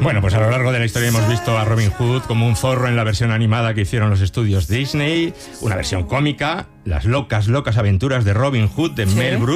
Bueno, pues a lo largo de la historia hemos visto a Robin Hood como un zorro en la versión animada que hicieron los estudios Disney, una versión cómica, Las locas aventuras de Robin Hood de Mel Brooks.